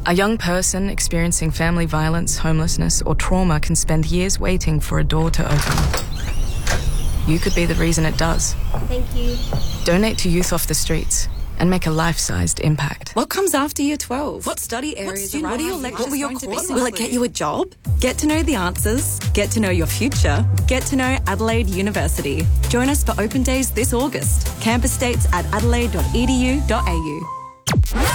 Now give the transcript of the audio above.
A young person experiencing family violence, homelessness, or trauma can spend years waiting for a door to open. You could be the reason it does. Thank you. Donate to Youth Off the Streets and make a life-sized impact. What comes after year 12? What study areas are your lectures? What will your courses? Will it get you a job? Get to know the answers. Get to know your future. Get to know Adelaide University. Join us for Open Days this August. Campus dates at adelaide.edu.au.